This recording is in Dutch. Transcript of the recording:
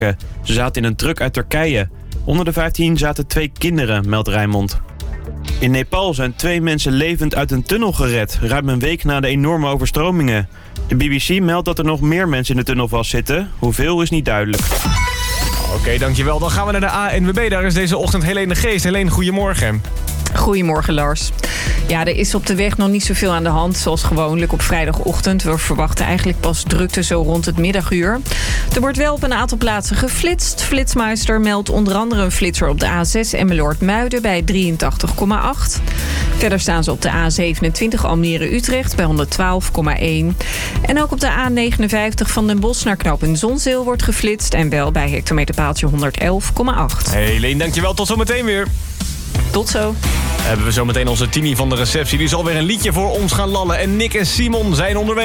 Ze zaten in een truck uit Turkije. Onder de 15 zaten 2 kinderen, meldt Rijnmond. In Nepal zijn 2 mensen levend uit een tunnel gered, ruim een week na de enorme overstromingen. De BBC meldt dat er nog meer mensen in de tunnel vastzitten. Hoeveel is niet duidelijk. Oké, dankjewel. Dan gaan we naar de ANWB. Daar is deze ochtend Helene de Geest. Helene, goedemorgen. Goedemorgen, Lars. Ja, er is op de weg nog niet zoveel aan de hand, zoals gewoonlijk op vrijdagochtend. We verwachten eigenlijk pas drukte zo rond het middaguur. Er wordt wel op een aantal plaatsen geflitst. Flitsmeister meldt onder andere een flitser op de A6 Emmeloord-Muiden bij 83,8. Verder staan ze op de A27 Almere-Utrecht bij 112,1. En ook op de A59 van Den Bosch naar knooppunt Zonzeel wordt geflitst. En wel bij hectometerpaaltje 111,8. Helene, dankjewel. Tot zometeen weer. Tot zo. Hebben we zometeen onze Tini van de receptie. Die zal weer een liedje voor ons gaan lallen. En Nick en Simon zijn onderweg.